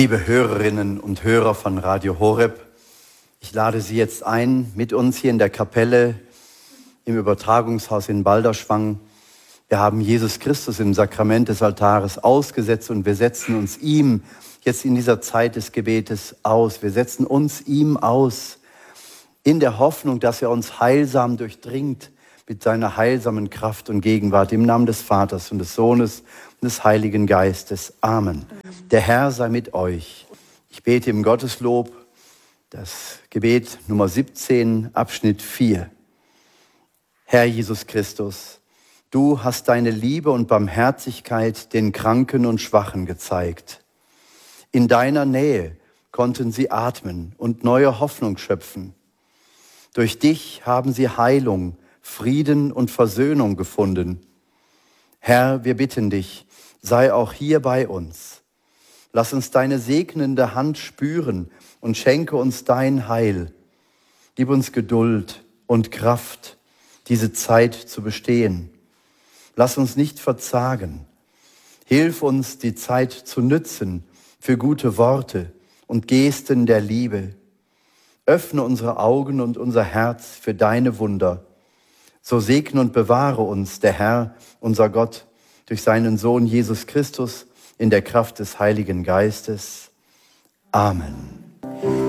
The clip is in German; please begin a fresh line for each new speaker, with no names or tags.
Liebe Hörerinnen und Hörer von Radio Horeb, ich lade Sie jetzt ein, mit uns hier in der Kapelle im Übertragungshaus in Balderschwang. Wir haben Jesus Christus im Sakrament des Altares ausgesetzt und wir setzen uns ihm jetzt in dieser Zeit des Gebetes aus. Wir setzen uns ihm aus in der Hoffnung, dass er uns heilsam durchdringt mit seiner heilsamen Kraft und Gegenwart. Im Namen des Vaters und des Sohnes und des Heiligen Geistes. Amen. Der Herr sei mit euch. Ich bete im Gotteslob das Gebet Nummer 17, Abschnitt 4. Herr Jesus Christus, du hast deine Liebe und Barmherzigkeit den Kranken und Schwachen gezeigt. In deiner Nähe konnten sie atmen und neue Hoffnung schöpfen. Durch dich haben sie Heilung, Frieden und Versöhnung gefunden. Herr, wir bitten dich, sei auch hier bei uns. Lass uns deine segnende Hand spüren und schenke uns dein Heil. Gib uns Geduld und Kraft, diese Zeit zu bestehen. Lass uns nicht verzagen. Hilf uns, die Zeit zu nützen für gute Worte und Gesten der Liebe. Öffne unsere Augen und unser Herz für deine Wunder. So segne und bewahre uns der Herr, unser Gott, durch seinen Sohn Jesus Christus in der Kraft des Heiligen Geistes. Amen.